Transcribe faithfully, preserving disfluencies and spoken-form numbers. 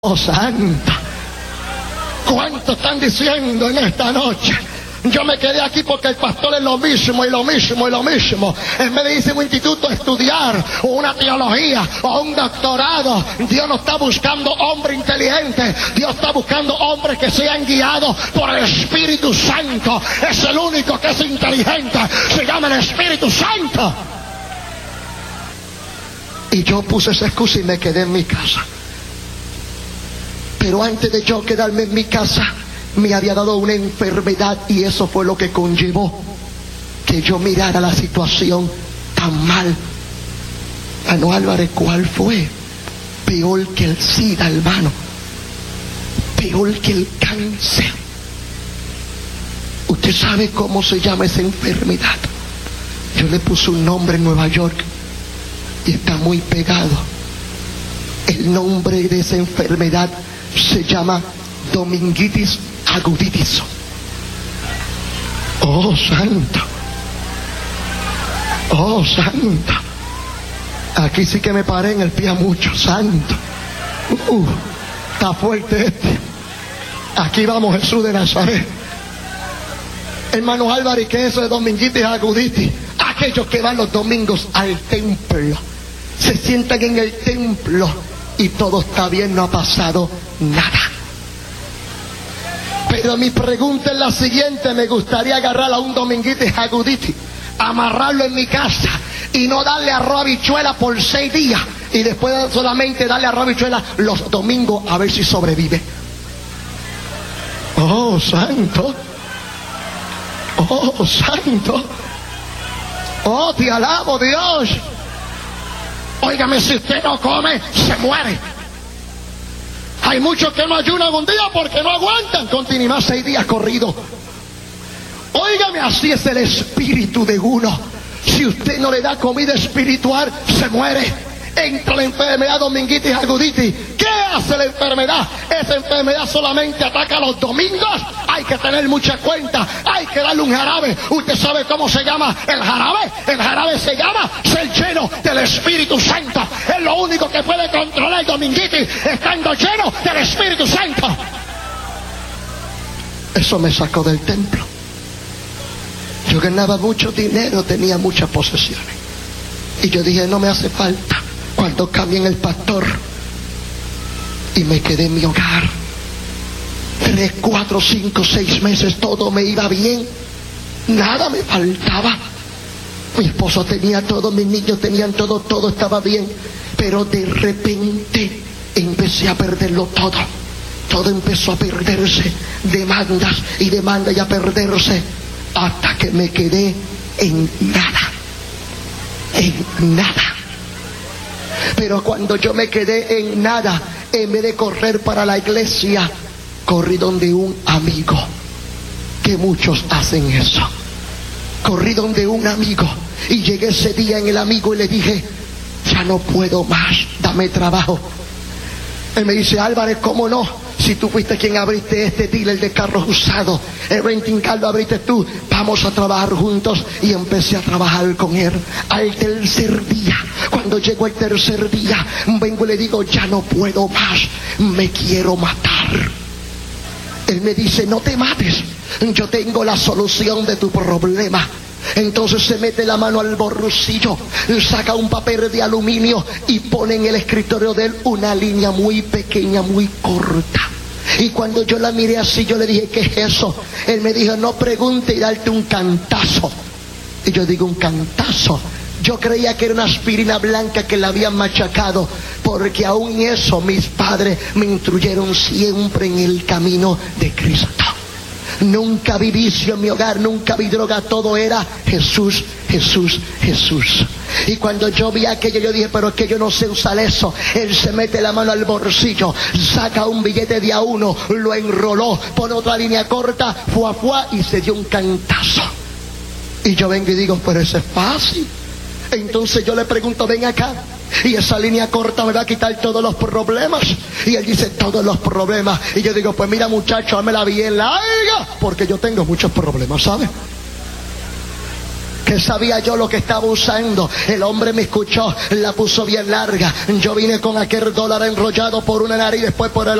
Oh, santo. ¿Cuánto están diciendo en esta noche? Yo me quedé aquí porque el pastor es lo mismo y lo mismo y lo mismo. En vez de irse a un instituto a estudiar, o una teología, o un doctorado, Dios no está buscando hombres inteligentes. Dios está buscando hombres que sean guiados por el Espíritu Santo. Es el único que es inteligente. Se llama el Espíritu Santo. Y yo puse esa excusa y me quedé en mi casa. Pero antes de yo quedarme en mi casa, me había dado una enfermedad y eso fue lo que conllevó que yo mirara la situación tan mal. Hermano Álvarez, ¿cuál fue? Peor que el SIDA, hermano. Peor que el cáncer. Usted sabe cómo se llama esa enfermedad. Yo le puse un nombre en Nueva York y está muy pegado. El nombre de esa enfermedad se llama dominguitis aguditis. Oh, santo. Oh, santo. Aquí sí que me paré en el pie mucho, santo. Uh, está fuerte este. Aquí vamos, Jesús de Nazaret. Hermano Álvarez, ¿qué es eso de dominguitis aguditis? Aquellos que van los domingos al templo, se sientan en el templo y todo está bien, no ha pasado nada. Pero mi pregunta es la siguiente: me gustaría agarrar a un dominguitis aguditis, amarrarlo en mi casa y no darle arroz habichuela por seis días y después solamente darle arroz habichuela los domingos a ver si sobrevive. Oh, santo. Oh, santo. Oh, te alabo, Dios. Óigame, si usted no come, se muere. Hay muchos que no ayunan un día porque no aguantan continuar seis días corridos. Óigame, así es el espíritu de uno. Si usted no le da comida espiritual, se muere. Entra la enfermedad dominguitis aguditis. ¿Qué hace la enfermedad? Esa enfermedad solamente ataca los domingos. Hay que tener mucha cuenta. Hay que darle un jarabe. ¿Usted sabe cómo se llama el jarabe? El jarabe se llama ser lleno del Espíritu Santo. Es lo único que puede controlar el dominguitis, estando lleno del Espíritu Santo. Eso me sacó del templo. Yo ganaba mucho dinero, tenía muchas posesiones. Y yo dije, no me hace falta. Cuando cambié el pastor y me quedé en mi hogar, tres, cuatro, cinco, seis meses todo me iba bien, nada me faltaba. Mi esposo tenía todo, mis niños tenían todo, todo estaba bien. Pero de repente empecé a perderlo todo. Todo empezó a perderse, demandas y demandas y a perderse, hasta que me quedé en nada, en nada. Pero cuando yo me quedé en nada, en vez de correr para la iglesia, corrí donde un amigo, que muchos hacen eso. Corrí donde un amigo y llegué ese día en el amigo y le dije, ya no puedo más, dame trabajo. Él me dice, Álvarez, ¿cómo no? Si tú fuiste quien abriste este dealer de carros usados, el renting car lo abriste tú, vamos a trabajar juntos. Y empecé a trabajar con él. Al tercer día, cuando llegó el tercer día, vengo y le digo, ya no puedo más, me quiero matar. Él me dice, no te mates, yo tengo la solución de tu problema. Entonces se mete la mano al bolsillo, saca un papel de aluminio y pone en el escritorio de él una línea muy pequeña, muy corta. Y cuando yo la miré así, yo le dije, ¿qué es eso? Él me dijo, no pregunte y darte un cantazo. Y yo digo, un cantazo. Yo creía que era una aspirina blanca que la habían machacado, porque aún eso mis padres me instruyeron siempre en el camino de Cristo. Nunca vi vicio en mi hogar, nunca vi droga, todo era Jesús, Jesús, Jesús. Y cuando yo vi aquello, yo dije, pero es que yo no sé usar eso. Él se mete la mano al bolsillo, saca un billete de a uno, lo enroló, pone otra línea corta, fuá, fuá, y se dio un cantazo. Y yo vengo y digo, pero eso es fácil. Entonces yo le pregunto, ven acá, y esa línea corta me va a quitar todos los problemas. Y él dice, todos los problemas. Y yo digo, pues mira muchacho, dámela bien larga, porque yo tengo muchos problemas, ¿sabes? que sabía yo lo que estaba usando. El hombre me escuchó, la puso bien larga. Yo vine con aquel dólar enrollado por una nariz, después por el